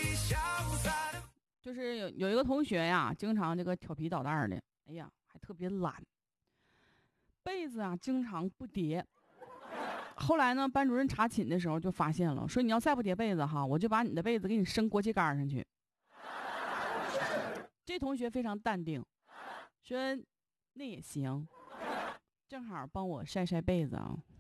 就是有一个同学呀，经常这个调皮捣蛋的，哎呀，还特别懒，被子啊经常不叠。后来呢，班主任查寝的时候就发现了，说你要再不叠被子哈，我就把你的被子给你升锅气杆上去。这同学非常淡定，说那也行，正好帮我晒晒被子啊。